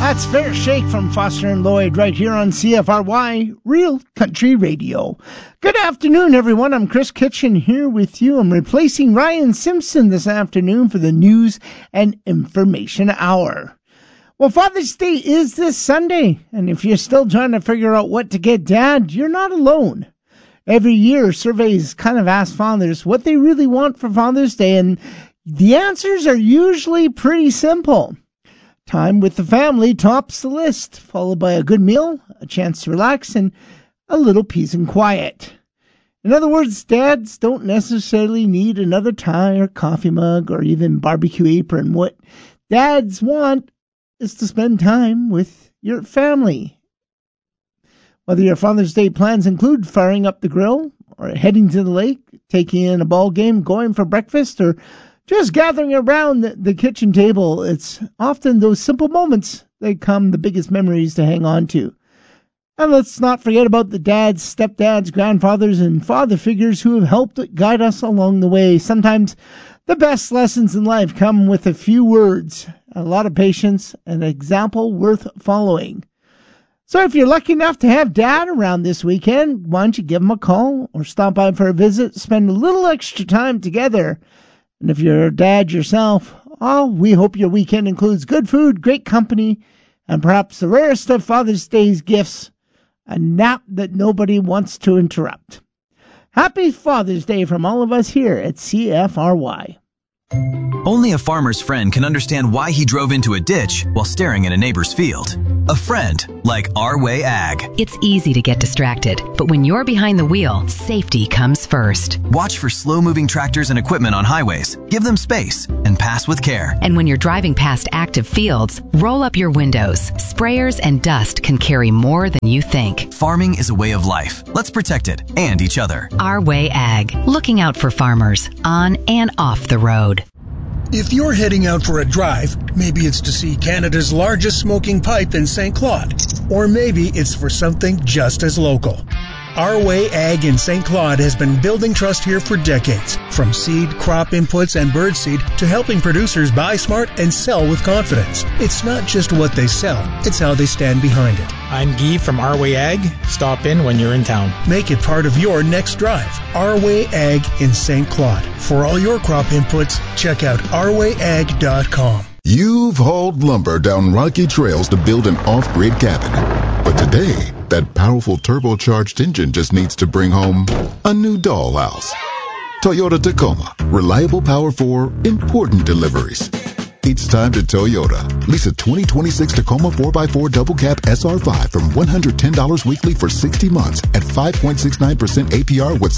That's Fair Shake from Foster and Lloyd right here on CFRY, Real Country Radio. Good afternoon, everyone. I'm Chris Kitchen here with you. I'm replacing Ryan Simpson this afternoon for the News and Information Hour. Well, Father's Day is this Sunday, and if you're still trying to figure out what to get Dad, you're not alone. Every year, surveys kind of ask fathers what they really want for Father's Day, and the answers are usually pretty simple. Time with the family tops the list, followed by a good meal, a chance to relax, and a little peace and quiet. In other words, dads don't necessarily need another tie or coffee mug or even barbecue apron. What dads want is to spend time with your family. Whether your Father's Day plans include firing up the grill, or heading to the lake, taking in a ball game, going for breakfast, or just gathering around the kitchen table, it's often those simple moments that become the biggest memories to hang on to. And let's not forget about the dads, stepdads, grandfathers, and father figures who have helped guide us along the way. Sometimes the best lessons in life come with a few words, a lot of patience, and an example worth following. So if you're lucky enough to have Dad around this weekend, why don't you give him a call or stop by for a visit, spend a little extra time together. And if you're a dad yourself, we hope your weekend includes good food, great company, and perhaps the rarest of Father's Day's gifts, a nap that nobody wants to interrupt. Happy Father's Day from all of us here at CFRY. Only a farmer's friend can understand why he drove into a ditch while staring at a neighbor's field. A friend like Our Way Ag. It's easy to get distracted, but when you're behind the wheel, safety comes first. Watch for slow-moving tractors and equipment on highways. Give them space and pass with care. And when you're driving past active fields, roll up your windows. Sprayers and dust can carry more than you think. Farming is a way of life. Let's protect it and each other. Our Way Ag, looking out for farmers on and off the road. If you're heading out for a drive, maybe it's to see Canada's largest smoking pipe in St. Claude, or maybe it's for something just as local. Our Way Ag in St. Claude has been building trust here for decades, from seed, crop inputs, and birdseed to helping producers buy smart and sell with confidence. It's not just what they sell, it's how they stand behind it. I'm Guy from Our Way Ag. Stop in when you're in town. Make it part of your next drive. Our Way Ag in St. Claude. For all your crop inputs, check out ourwayag.com. You've hauled lumber down rocky trails to build an off-grid cabin. But today, that powerful turbocharged engine just needs to bring home a new dollhouse. Toyota Tacoma. Reliable power for important deliveries. It's time to Toyota. Lease a 2026 Tacoma 4x4 double cab SR5 from $110 weekly for 60 months at 5.69% APR with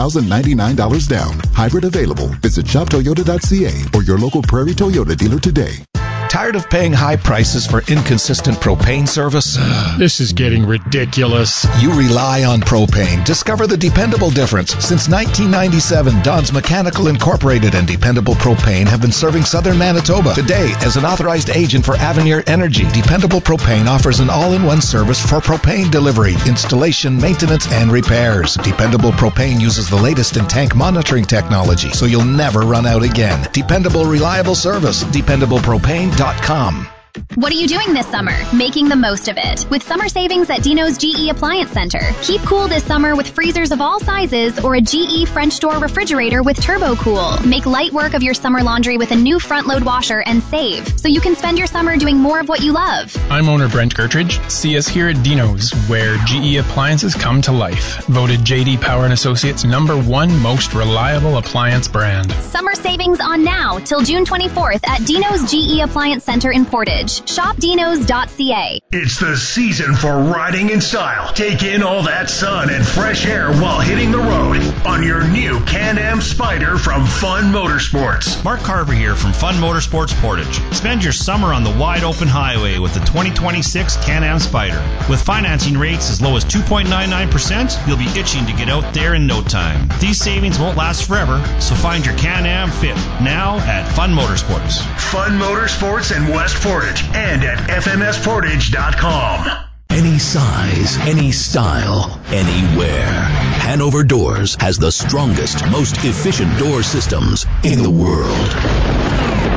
$7,099 down. Hybrid available. Visit shoptoyota.ca or your local Prairie Toyota dealer today. Tired of paying high prices for inconsistent propane service? This is getting ridiculous. You rely on propane. Discover the dependable difference. Since 1997, Don's Mechanical Incorporated and Dependable Propane have been serving southern Manitoba. Today, as an authorized agent for Avenir Energy, Dependable Propane offers an all-in-one service for propane delivery, installation, maintenance, and repairs. Dependable Propane uses the latest in tank monitoring technology, so you'll never run out again. Dependable, reliable service. DependablePropane.com. What are you doing this summer? Making the most of it with summer savings at Dino's GE Appliance Center. Keep cool this summer with freezers of all sizes or a GE French door refrigerator with Turbo Cool. Make light work of your summer laundry with a new front load washer and save so you can spend your summer doing more of what you love. I'm owner Brent Gertridge. See us here at Dino's, where GE appliances come to life. Voted JD Power & Associates #1 most reliable appliance brand. Summer savings on now till June 24th at Dino's GE Appliance Center in Portage. ShopDinos.ca. It's the season for riding in style. Take in all that sun and fresh air while hitting the road on your new Can-Am Spyder from Fun Motorsports. Mark Carver here from Fun Motorsports Portage. Spend your summer on the wide open highway with the 2026 Can-Am Spyder. With financing rates as low as 2.99%, you'll be itching to get out there in no time. These savings won't last forever, so find your Can-Am fit now at Fun Motorsports. Fun Motorsports in West Portage and at fmsportage.com. Any size, any style, anywhere. Hanover Doors has the strongest, most efficient door systems in the world. At Hanover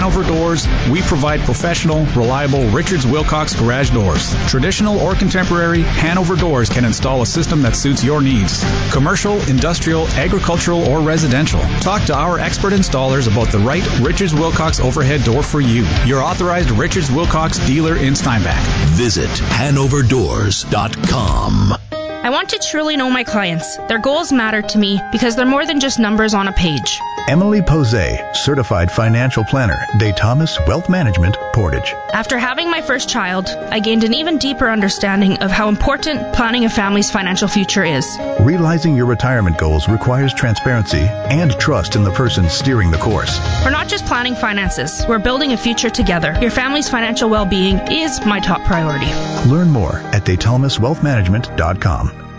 Hanover Doors, we provide professional, reliable Richards Wilcox garage doors. Traditional or contemporary, Hanover Doors can install a system that suits your needs. Commercial, industrial, agricultural, or residential. Talk to our expert installers about the right Richards Wilcox overhead door for you. Your authorized Richards Wilcox dealer in Steinbach. Visit HanoverDoors.com. I want to truly know my clients. Their goals matter to me because they're more than just numbers on a page. Emily Posey, Certified Financial Planner, Day Thomas Wealth Management, Portage. After having my first child, I gained an even deeper understanding of how important planning a family's financial future is. Realizing your retirement goals requires transparency and trust in the person steering the course. We're not just planning finances, we're building a future together. Your family's financial well-being is my top priority. Learn more at DayThomasWealthManagement.com.